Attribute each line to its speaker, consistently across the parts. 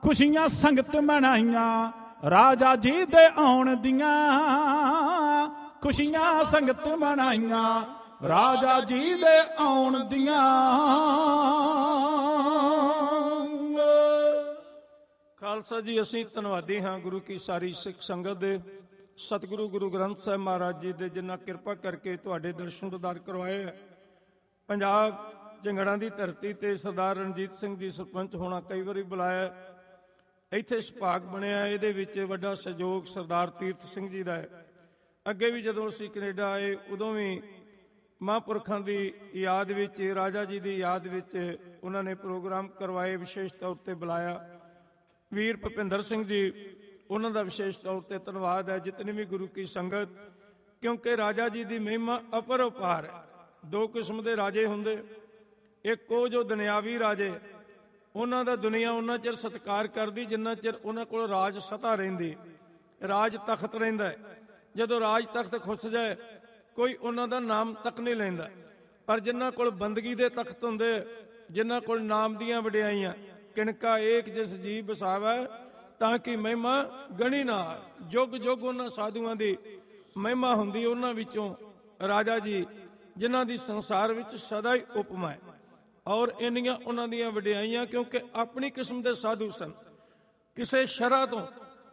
Speaker 1: खुशियां संगत मनाइयां राजा जी दे आउण दियां, खुशियां संगत मनाइयां राजा जी दे आउण दियां।
Speaker 2: खालसा जी असीं धन्नवादी हाँ गुरु की सारी सिख संगत दे, सतगुरु गुरु ग्रंथ साहिब महाराज जी दे जिन्ना किरपा करके तुहाडे दर्शन दीदार करवाए है। पंजाब झंगड़ां दी धरती ते सरदार रणजीत सिंह जी सरपंच होना कई वारी बुलाया, ਇੱਥੇ ਸੁਭਾਗ ਬਣਿਆ। ਇਹਦੇ ਵਿੱਚ ਵੱਡਾ ਸਹਿਯੋਗ ਸਰਦਾਰ ਤੀਰਥ ਸਿੰਘ ਜੀ ਦਾ ਹੈ। ਅੱਗੇ ਵੀ ਜਦੋਂ ਅਸੀਂ ਕੈਨੇਡਾ ਆਏ ਉਦੋਂ ਵੀ ਮਹਾਂਪੁਰਖਾਂ ਦੀ ਯਾਦ ਵਿੱਚ, ਰਾਜਾ ਜੀ ਦੀ ਯਾਦ ਵਿੱਚ ਉਹਨਾਂ ਨੇ ਪ੍ਰੋਗਰਾਮ ਕਰਵਾਏ, ਵਿਸ਼ੇਸ਼ ਤੌਰ ਤੇ ਬੁਲਾਇਆ। ਵੀਰ ਭੁਪਿੰਦਰ ਸਿੰਘ ਜੀ, ਉਹਨਾਂ ਦਾ ਵਿਸ਼ੇਸ਼ ਤੌਰ ਤੇ ਧੰਨਵਾਦ ਹੈ। ਜਿਤਨੀ ਵੀ ਗੁਰੂ ਕੀ ਸੰਗਤ, ਕਿਉਂਕਿ ਰਾਜਾ ਜੀ ਦੀ ਮਹਿਮਾ ਅਪਰੰਪਾਰ ਹੈ। ਦੋ ਕਿਸਮ ਦੇ ਰਾਜੇ ਹੁੰਦੇ, ਇੱਕ ਉਹ ਜੋ ਦੁਨਿਆਵੀ ਰਾਜੇ, ਉਹਨਾਂ ਦਾ ਦੁਨੀਆ ਉਹਨਾਂ ਚਿਰ ਸਤਿਕਾਰ ਕਰਦੀ ਜਿੰਨਾ ਚਿਰ ਉਹਨਾਂ ਕੋਲ ਰਾਜ ਸਤਾ ਰਹਿੰਦੀ, ਰਾਜ ਤਖਤ ਰਹਿੰਦਾ ਹੈ। ਜਦੋਂ ਰਾਜ ਤਖਤ ਖੁੱਸ ਜਾਏ ਕੋਈ ਉਹਨਾਂ ਦਾ ਨਾਮ ਤੱਕ ਨਹੀਂ ਲੈਂਦਾ। ਪਰ ਜਿਨ੍ਹਾਂ ਕੋਲ ਬੰਦਗੀ ਦੇ ਤਖਤ ਹੁੰਦੇ, ਜਿਨ੍ਹਾਂ ਕੋਲ ਨਾਮ ਦੀਆਂ ਵਡਿਆਈਆਂ, ਕਿਣਕਾ ਏਕ ਜਿਸ ਜੀ ਬਸਾਵੈ ਤਾਂ ਕਿ ਮਹਿਮਾ ਗਣੀ ਨਾ, ਜੁਗ ਜੁਗ ਉਹਨਾਂ ਸਾਧੂਆਂ ਦੀ ਮਹਿਮਾ ਹੁੰਦੀ। ਉਹਨਾਂ ਵਿੱਚੋਂ ਰਾਜਾ ਜੀ ਜਿਨ੍ਹਾਂ ਦੀ ਸੰਸਾਰ ਵਿੱਚ ਸਦਾ ਹੀ ਉਪਮਾ ਹੈ, ਔਰ ਇੰਨੀਆਂ ਉਹਨਾਂ ਦੀਆਂ ਵਡਿਆਈਆਂ ਕਿਉਂਕਿ ਆਪਣੀ ਕਿਸਮ ਦੇ ਸਾਧੂ ਸਨ। ਕਿਸੇ ਸ਼ਰ੍ਹਾ ਤੋਂ,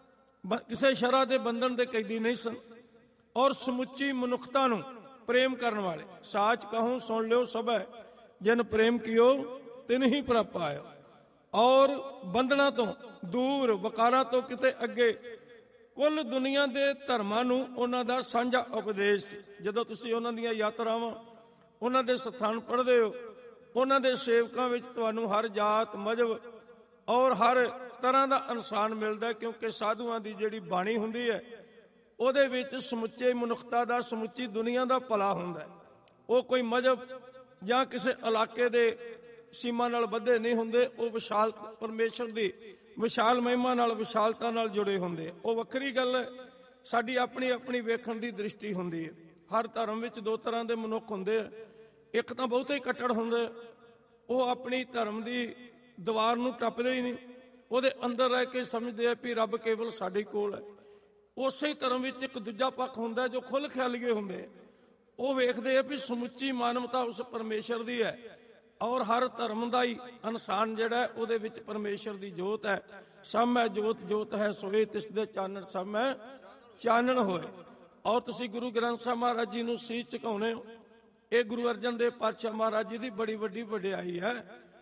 Speaker 2: ਕਿਸੇ ਸ਼ਰ੍ਹਾ ਦੇ ਬੰਧਨ ਦੇ ਕੈਦੀ ਨਹੀਂ ਸਨ, ਔਰ ਸਮੁੱਚੀ ਮਨੁੱਖਤਾ ਨੂੰ ਪ੍ਰੇਮ ਕਰਨ ਵਾਲੇ। ਸਾਚ ਕਹੂੰ ਸੁਣ ਲਿਓ ਸਭੈ, ਜਿਨ ਪ੍ਰੇਮ ਕੀਓ ਤਿਨ ਹੀ ਪ੍ਰਭ ਪਾਇਓ। ਔਰ ਬੰਧਨਾਂ ਤੋਂ ਦੂਰ, ਵਕਾਰਾਂ ਤੋਂ ਕਿਤੇ ਅੱਗੇ, ਕੁੱਲ ਦੁਨੀਆ ਦੇ ਧਰਮਾਂ ਨੂੰ ਉਹਨਾਂ ਦਾ ਸਾਂਝਾ ਉਪਦੇਸ਼ ਸੀ। ਜਦੋਂ ਤੁਸੀਂ ਉਹਨਾਂ ਦੀਆਂ ਯਾਤਰਾਵਾਂ, ਉਹਨਾਂ ਦੇ ਸਥਾਨ ਪੜ੍ਹਦੇ ਹੋ, ਉਹਨਾਂ ਦੇ ਸੇਵਕਾਂ ਵਿੱਚ ਤੁਹਾਨੂੰ ਹਰ ਜਾਤ, ਮਜ਼ਹਬ ਔਰ ਹਰ ਤਰ੍ਹਾਂ ਦਾ ਇਨਸਾਨ ਮਿਲਦਾ, ਕਿਉਂਕਿ ਸਾਧੂਆਂ ਦੀ ਜਿਹੜੀ ਬਾਣੀ ਹੁੰਦੀ ਹੈ ਉਹਦੇ ਵਿੱਚ ਸਮੁੱਚੇ ਮਨੁੱਖਤਾ ਦਾ, ਸਮੁੱਚੀ ਦੁਨੀਆ ਦਾ ਭਲਾ ਹੁੰਦਾ ਹੈ। ਉਹ ਕੋਈ ਮਜ਼ਹਬ ਜਾਂ ਕਿਸੇ ਇਲਾਕੇ ਦੇ ਸੀਮਾ ਨਾਲ ਬੱਧੇ ਨਹੀਂ ਹੁੰਦੇ। ਉਹ ਵਿਸ਼ਾਲ ਪਰਮੇਸ਼ਰ ਦੀ ਵਿਸ਼ਾਲ ਮਹਿਮਾ ਨਾਲ, ਵਿਸ਼ਾਲਤਾ ਨਾਲ ਜੁੜੇ ਹੁੰਦੇ। ਉਹ ਵੱਖਰੀ ਗੱਲ ਹੈ। ਸਾਡੀ ਆਪਣੀ ਆਪਣੀ ਵੇਖਣ ਦੀ ਦ੍ਰਿਸ਼ਟੀ ਹੁੰਦੀ ਹੈ। ਹਰ ਧਰਮ ਵਿੱਚ ਦੋ ਤਰ੍ਹਾਂ ਦੇ ਮਨੁੱਖ ਹੁੰਦੇ ਆ। ਇੱਕ ਤਾਂ ਬਹੁਤੇ ਹੀ ਕੱਟੜ ਹੁੰਦੇ, ਉਹ ਆਪਣੀ ਧਰਮ ਦੀ ਦੀਵਾਰ ਨੂੰ ਟੱਪਦੇ ਹੀ ਨਹੀਂ, ਉਹਦੇ ਅੰਦਰ ਰਹਿ ਕੇ ਸਮਝਦੇ ਆ ਵੀ ਰੱਬ ਕੇਵਲ ਸਾਡੇ ਕੋਲ ਹੈ। ਉਸੇ ਧਰਮ ਵਿੱਚ ਇੱਕ ਦੂਜਾ ਪੱਖ ਹੁੰਦਾ ਜੋ ਖੁੱਲ੍ਹ ਖਿਆਲੀਏ ਹੁੰਦੇ, ਉਹ ਵੇਖਦੇ ਆ ਵੀ ਸਮੁੱਚੀ ਮਾਨਵਤਾ ਉਸ ਪਰਮੇਸ਼ਰ ਦੀ ਹੈ, ਔਰ ਹਰ ਧਰਮ ਦਾ ਹੀ ਇਨਸਾਨ ਜਿਹੜਾ ਉਹਦੇ ਵਿੱਚ ਪਰਮੇਸ਼ਰ ਦੀ ਜੋਤ ਹੈ। ਸਭ ਮੈਂ ਜੋਤ ਜੋਤ ਹੈ ਸੋਏ, ਤਿਸ ਦੇ ਚਾਨਣ ਸਭ ਮੈਂ ਚਾਨਣ ਹੋਏ। ਔਰ ਤੁਸੀਂ ਗੁਰੂ ਗ੍ਰੰਥ ਸਾਹਿਬ ਮਹਾਰਾਜ ਜੀ ਨੂੰ ਸੀਸ ਝੁਕਾਉਂਦੇ ਹੋ। ਇਹ ਗੁਰੂ ਅਰਜਨ ਦੇਵ ਪਾਤਸ਼ਾਹ ਮਹਾਰਾਜ ਜੀ ਦੀ ਬੜੀ ਵੱਡੀ ਵਡਿਆਈ ਹੈ।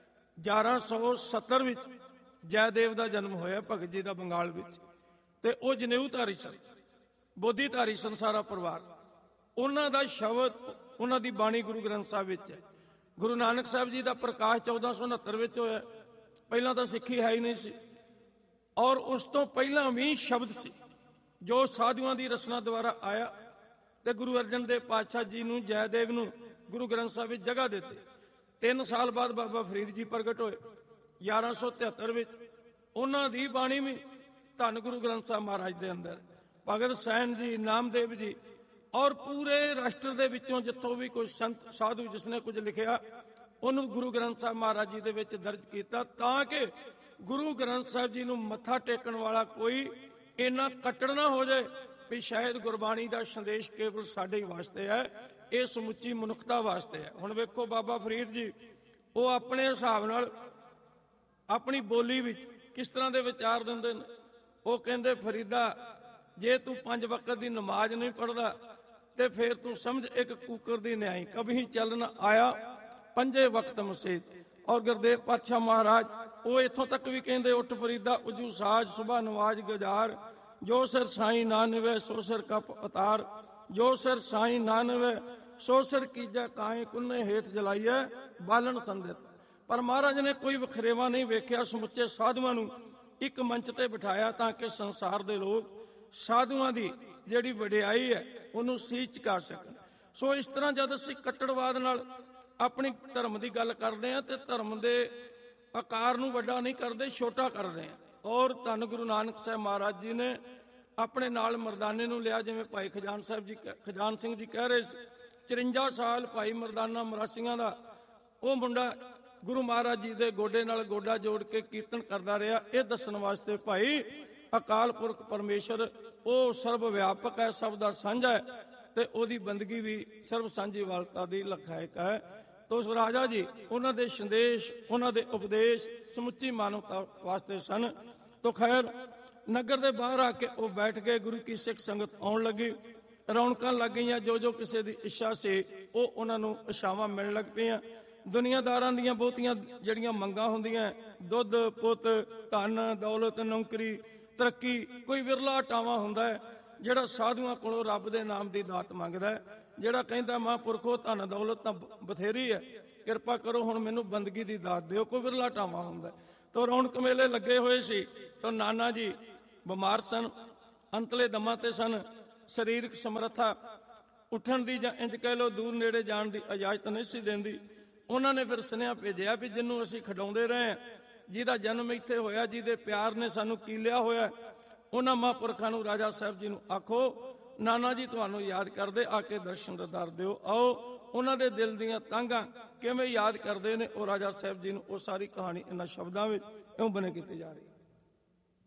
Speaker 2: 1170 ਵਿੱਚ ਜੈਦੇਵ ਦਾ ਜਨਮ ਹੋਇਆ, ਭਗਤ ਜੀ ਦਾ, ਬੰਗਾਲ ਵਿੱਚ। ਤੇ ਉਹ ਜਨੇਊ ਧਾਰੀ ਸਨ, ਬੋਧੀ ਧਾਰੀ ਸਨ ਸਾਰਾ ਪਰਿਵਾਰ। ਉਹਨਾਂ ਦਾ ਸ਼ਬਦ, ਉਹਨਾਂ ਦੀ ਬਾਣੀ ਗੁਰੂ ਗ੍ਰੰਥ ਸਾਹਿਬ ਵਿੱਚ ਹੈ। ਗੁਰੂ ਨਾਨਕ ਸਾਹਿਬ ਜੀ ਦਾ ਪ੍ਰਕਾਸ਼ 1469 ਵਿੱਚ ਹੋਇਆ। ਪਹਿਲਾਂ ਤਾਂ ਸਿੱਖੀ ਹੈ ਹੀ ਨਹੀਂ ਸੀ, ਔਰ ਉਸ ਤੋਂ ਪਹਿਲਾਂ ਵੀ ਸ਼ਬਦ ਸੀ ਜੋ ਸਾਧੂਆਂ ਦੀ ਰਚਨਾ ਦੁਆਰਾ ਆਇਆ। ਤੇ ਗੁਰੂ ਅਰਜਨ ਦੇਵ ਪਾਤਸ਼ਾਹ ਜੀ ਨੂੰ, ਜੈਦੇਵ ਨੂੰ ਗੁਰੂ ਗ੍ਰੰਥ ਸਾਹਿਬ ਵਿੱਚ ਜਗ੍ਹਾ ਦਿੱਤੀ। 3 ਸਾਲ ਬਾਅਦ ਬਾਬਾ ਫਰੀਦ ਜੀ ਪ੍ਰਗਟ ਹੋਏ 1173 ਵਿੱਚ। ਉਹਨਾਂ ਦੀ ਬਾਣੀ ਵੀ ਧੰਨ ਗੁਰੂ ਗ੍ਰੰਥ ਸਾਹਿਬ ਮਹਾਰਾਜ ਦੇ ਅੰਦਰ, ਭਗਤ ਸੈਨ ਜੀ, ਨਾਮਦੇਵ ਜੀ, ਔਰ ਪੂਰੇ ਰਾਸ਼ਟਰ ਦੇ ਵਿੱਚੋਂ ਜਿੱਥੋਂ ਵੀ ਕੋਈ ਸੰਤ ਸਾਧੂ ਜਿਸਨੇ ਕੁਝ ਲਿਖਿਆ, ਉਹਨੂੰ ਗੁਰੂ ਗ੍ਰੰਥ ਸਾਹਿਬ ਮਹਾਰਾਜ ਜੀ ਦੇ ਵਿੱਚ ਦਰਜ ਕੀਤਾ, ਤਾਂ ਕਿ ਗੁਰੂ ਗ੍ਰੰਥ ਸਾਹਿਬ ਜੀ ਨੂੰ ਮੱਥਾ ਟੇਕਣ ਵਾਲਾ ਕੋਈ ਇੰਨਾ ਕੱਟੜ ਨਾ ਹੋ ਜਾਏ ਵੀ ਸ਼ਾਇਦ ਗੁਰਬਾਣੀ ਦਾ ਸੰਦੇਸ਼ ਕੇਵਲ ਸਾਡੇ ਹੀ ਵਾਸਤੇ ਹੈ, ਇਹ ਸਮੁੱਚੀ ਮਨੁੱਖਤਾ ਵਾਸਤੇ ਹੈ। ਹੁਣ ਵੇਖੋ ਬਾਬਾ ਫਰੀਦ ਜੀ, ਉਹ ਆਪਣੇ ਹਿਸਾਬ ਨਾਲ ਆਪਣੀ ਬੋਲੀ ਵਿੱਚ ਕਿਸ ਤਰ੍ਹਾਂ ਦੇ ਵਿਚਾਰ ਦਿੰਦੇ ਨੇ। ਉਹ ਕਹਿੰਦੇ, ਫਰੀਦਾ ਜੇ ਤੂੰ 5 ਵਕਤ ਦੀ ਨਮਾਜ਼ ਨਹੀਂ ਪੜ੍ਹਦਾ ਤੇ ਫਿਰ ਤੂੰ ਸਮਝ ਇੱਕ ਕੂਕਰ ਦੀ ਨਿਆਈ, ਕਭੀ ਚੱਲ ਨਾ ਆਇਆ 5 ਵਕਤ ਮਸਜਿਦ। ਔਰ ਗੁਰਦੇਵ ਪਾਤਸ਼ਾਹ ਮਹਾਰਾਜ ਉਹ ਇੱਥੋਂ ਤੱਕ ਵੀ ਕਹਿੰਦੇ, ਉੱਠ ਫਰੀਦਾ ਉਜੂ ਸਾਜ ਸੁਬਾ ਨਵਾਜ ਗੁਜ਼ਾਰ, ਜੋ ਸਿਰ ਸਾਈਂ ਨਾ ਨਿਵੇ ਸੋ ਸਿਰ ਕਪ ਉਤਾਰ, ਜੋ ਸਿਰ ਸਾਈਂ ਨਾ ਨਿਵੇ ਸੋ ਸਿਰ ਕੀਜੈ ਕਾਏ, ਕੁੰਨੇ ਹੇਠ ਜਲਾਈਐ ਬਾਲਣ ਸੰਦਿਤ। ਪਰ ਮਹਾਰਾਜ ਨੇ ਕੋਈ ਵਖਰੇਵਾ ਨਹੀਂ ਵੇਖਿਆ, ਸਮੁੱਚੇ ਸਾਧੂਆਂ ਨੂੰ ਇੱਕ ਮੰਚ ਤੇ ਬਿਠਾਇਆ ਤਾਂ ਕਿ ਸੰਸਾਰ ਦੇ ਲੋਕ ਸਾਧੂਆਂ ਦੀ ਜਿਹੜੀ ਵਡਿਆਈ ਹੈ ਉਹਨੂੰ ਸੀਸ ਝੁਕਾ ਸਕਣ। ਸੋ ਇਸ ਤਰ੍ਹਾਂ ਜਦ ਅਸੀਂ ਕੱਟੜਵਾਦ ਨਾਲ ਆਪਣੀ ਧਰਮ ਦੀ ਗੱਲ ਕਰਦੇ ਹਾਂ ਤੇ ਧਰਮ ਦੇ ਆਕਾਰ ਨੂੰ ਵੱਡਾ ਨਹੀਂ ਕਰਦੇ, ਛੋਟਾ ਕਰਦੇ ਹਾਂ। ਔਰ ਧੰਨ ਗੁਰੂ ਨਾਨਕ ਸਾਹਿਬ ਮਹਾਰਾਜ ਜੀ ਨੇ ਆਪਣੇ ਨਾਲ ਮਰਦਾਨੇ ਨੂੰ ਲਿਆ, ਜਿਵੇਂ ਭਾਈ ਖਜਾਨ ਸਿੰਘ ਜੀ ਕਹਿ ਰਹੇ ਸੀ। 54 ਸਾਲ ਭਾਈ ਮਰਦਾਨਾ ਮਰਾਸੀਆਂ ਦਾ ਉਹ ਮੁੰਡਾ ਗੁਰੂ ਮਹਾਰਾਜ ਜੀ ਦੇ ਗੋਡੇ ਨਾਲ ਗੋਡਾ ਜੋੜ ਕੇ ਕੀਰਤਨ ਕਰਦਾ ਰਿਹਾ। ਇਹ ਦੱਸਣ ਵਾਸਤੇ ਭਾਈ ਅਕਾਲ ਪੁਰਖ ਪਰਮੇਸ਼ਰ ਉਹ ਸਰਬ ਵਿਆਪਕ ਹੈ, ਸਭ ਦਾ ਸਾਂਝਾ ਹੈ ਤੇ ਉਹਦੀ ਬੰਦਗੀ ਵੀ ਸਰਬ ਸਾਂਝੀਵਾਲਤਾ ਦੀ ਲਖਾਇਕ ਹੈ। ਤੋ ਉਸ ਰਾਜਾ ਜੀ ਉਹਨਾਂ ਦੇ ਸੰਦੇਸ਼, ਉਹਨਾਂ ਦੇ ਉਪਦੇਸ਼ ਸਮੁੱਚੀ ਮਾਨਵਤਾ ਵਾਸਤੇ ਸਨ। ਤੋ ਖੈਰ ਨਗਰ ਦੇ ਬਾਹਰ ਆ ਕੇ ਉਹ ਬੈਠ ਗਏ। ਗੁਰੂ ਕੀ ਸਿੱਖ ਸੰਗਤ ਆਉਣ ਲੱਗੀ, ਰੌਣਕਾਂ ਲੱਗ ਗਈਆਂ। ਜੋ ਕਿਸੇ ਦੀ ਇੱਛਾ ਸੀ ਉਹ ਉਹਨਾਂ ਨੂੰ ਇਛਾਵਾਂ ਮਿਲਣ ਲੱਗ ਪਈਆਂ। ਦੁਨੀਆਦਾਰਾਂ ਦੀਆਂ ਬਹੁਤੀਆਂ ਜਿਹੜੀਆਂ ਮੰਗਾਂ ਹੁੰਦੀਆਂ, ਦੁੱਧ ਪੁੱਤ, ਧਨ ਦੌਲਤ, ਨੌਕਰੀ, ਤਰੱਕੀ, ਕੋਈ ਵਿਰਲਾ ਟਾਵਾ ਹੁੰਦਾ ਹੈ ਜਿਹੜਾ ਸਾਧੂਆਂ ਕੋਲੋਂ ਰੱਬ ਦੇ ਨਾਮ ਦੀ ਦਾਤ ਮੰਗਦਾ ਹੈ, ਜਿਹੜਾ ਕਹਿੰਦਾ ਮਹਾਂਪੁਰਖੋ ਧਨ ਦੌਲਤ ਤਾਂ ਬਥੇਰੀ ਹੈ, ਕਿਰਪਾ ਕਰੋ ਹੁਣ ਮੈਨੂੰ ਬੰਦਗੀ ਦੀ ਦਾਤ ਦਿਓ। ਕੋਈ ਵਿਰਲਾ ਟਾਵਾ ਹੁੰਦਾ। ਤੋ ਰੌਣਕ ਮੇਲੇ ਲੱਗੇ ਹੋਏ ਸੀ। ਤੋ ਨਾਨਾ ਜੀ ਬਿਮਾਰ ਸਨ, ਅੰਤਲੇ ਦਮਾਂ ਤੇ ਸਨ, ਸਰੀਰਕ ਸਮਰੱਥਾ ਉੱਠਣ ਦੀ ਜਾਂ ਇੰਜ ਕਹਿ ਲਓ ਦੂਰ ਨੇੜੇ ਜਾਣ ਦੀ ਇਜਾਜ਼ਤ ਨਹੀਂ ਸੀ ਦਿੰਦੀ। ਉਹਨਾਂ ਨੇ ਫਿਰ ਸੁਨੇਹਾ ਭੇਜਿਆ ਵੀ ਜਿਹਨੂੰ ਅਸੀਂ ਖਿਡਾਉਂਦੇ ਰਹੇ, ਜਿਹਦਾ ਜਨਮ ਇੱਥੇ ਹੋਇਆ, ਜਿਹਦੇ ਪਿਆਰ ਨੇ ਸਾਨੂੰ ਕੀਲਿਆ ਹੋਇਆ, ਉਹਨਾਂ ਮਹਾਂਪੁਰਖਾਂ ਨੂੰ ਰਾਜਾ ਸਾਹਿਬ ਜੀ ਨੂੰ ਆਖੋ ਨਾਨਾ ਜੀ ਤੁਹਾਨੂੰ ਯਾਦ ਕਰਦੇ, ਆ ਕੇ ਦਰਸ਼ਨ ਦਿਦਾਰ ਦਿਓ। ਆਓ ਉਹਨਾਂ ਦੇ ਦਿਲ ਦੀਆਂ ਤਾਂਘਾਂ ਕਿਵੇਂ ਯਾਦ ਕਰਦੇ ਨੇ ਉਹ ਰਾਜਾ ਸਾਹਿਬ ਜੀ ਨੂੰ, ਉਹ ਸਾਰੀ ਕਹਾਣੀ ਇਹਨਾਂ ਸ਼ਬਦਾਂ ਵਿੱਚ ਇਉਂ ਬਣੇ ਕੀਤੀ ਜਾ ਰਹੀ।